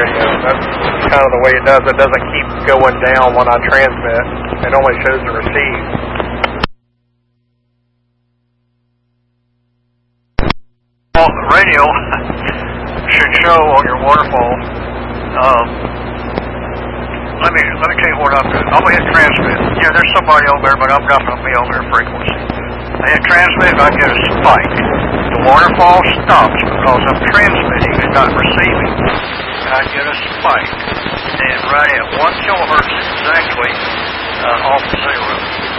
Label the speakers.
Speaker 1: radio. That's kind of the way it does. It doesn't keep going down when I transmit. It only shows the receive.
Speaker 2: Well, the radio should show on your waterfall. Let me tell you what I'm doing. I'm going to hit transmit. Yeah, there's somebody over there, but I'm not going to be on their frequency. I hit transmit and I get a spike. The waterfall stops because I'm transmitting and not receiving. And I get a spike. And right at 1 kilohertz exactly off zero.